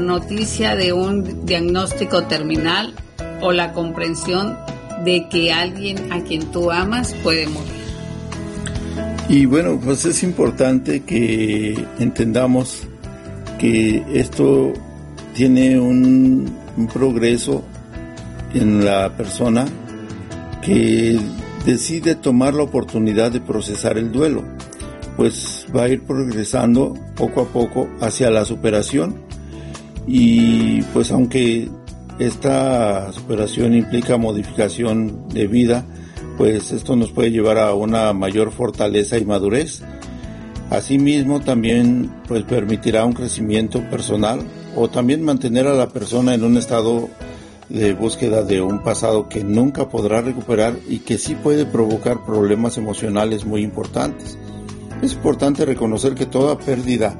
noticia de un diagnóstico terminal o la comprensión de que alguien a quien tú amas puede morir. Y bueno, pues es importante que entendamos que esto tiene un progreso en la persona que decide tomar la oportunidad de procesar el duelo, pues va a ir progresando poco a poco hacia la superación. Y pues aunque esta superación implica modificación de vida, pues esto nos puede llevar a una mayor fortaleza y madurez. Asimismo, también pues permitirá un crecimiento personal o también mantener a la persona en un estado de búsqueda de un pasado que nunca podrá recuperar y que sí puede provocar problemas emocionales muy importantes. Es importante reconocer que toda pérdida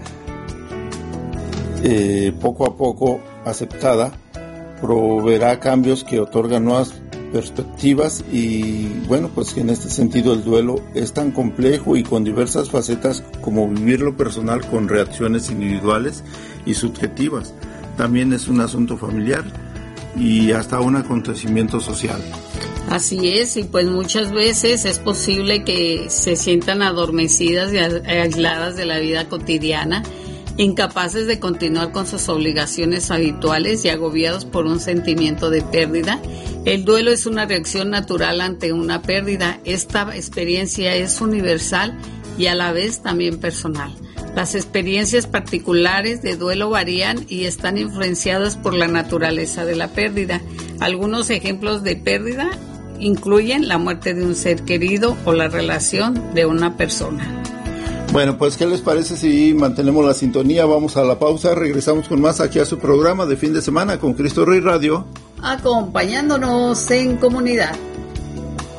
poco a poco aceptada proveerá cambios que otorgan nuevas perspectivas y bueno, pues que en este sentido el duelo es tan complejo y con diversas facetas como vivir lo personal con reacciones individuales y subjetivas. También es un asunto familiar y hasta un acontecimiento social. Así es, y pues muchas veces es posible que se sientan adormecidas y aisladas de la vida cotidiana, incapaces de continuar con sus obligaciones habituales y agobiados por un sentimiento de pérdida. El duelo es una reacción natural ante una pérdida. Esta experiencia es universal y a la vez también personal. Las experiencias particulares de duelo varían y están influenciadas por la naturaleza de la pérdida. Algunos ejemplos de pérdida incluyen la muerte de un ser querido o la relación de una persona. Bueno, pues ¿qué les parece si mantenemos la sintonía? Vamos a la pausa, regresamos con más aquí a su programa de fin de semana con Cristo Rey Radio. Acompañándonos en comunidad.